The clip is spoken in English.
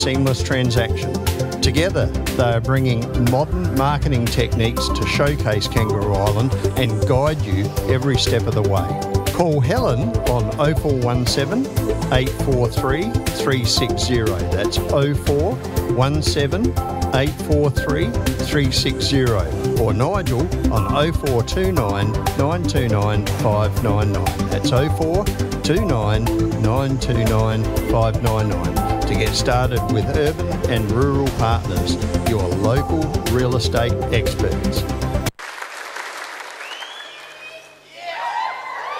seamless transaction. Together, they are bringing modern marketing techniques to showcase Kangaroo Island and guide you every step of the way. Call Helen on 0417 843 360. That's 0417 843 360. Or Nigel on 0429 929 599. That's 0429 929 599. To get started with Urban and Rural Partners, your local real estate experts.